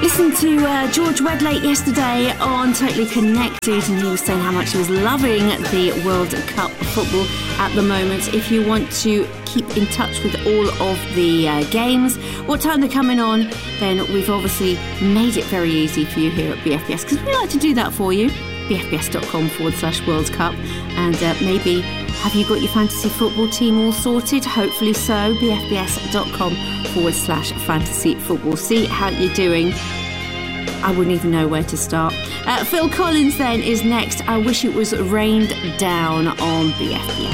Listened to George Wedlake yesterday on Totally Connected, and he was saying how much he was loving the World Cup football at the moment. If you want to keep in touch with all of the games, what time they're coming on, then we've obviously made it very easy for you here at BFBS, because we like to do that for you. BFBS.com/World Cup. And maybe have you got your fantasy football team all sorted? Hopefully so. BFBS.com/fantasy football. See how you're doing. I wouldn't even know where to start. Phil Collins then is next. I wish it was rained down on BFBS.